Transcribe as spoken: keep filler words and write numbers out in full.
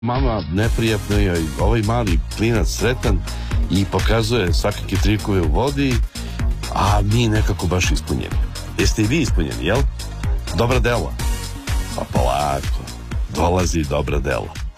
Mama neprijatno je, ovaj mali klinac sretan i pokazuje svakake trikove u vodi, a mi nekako baš ispunjeni. Jeste i vi ispunjeni, jel? Dobra dela? Pa polako, dolazi dobra dela.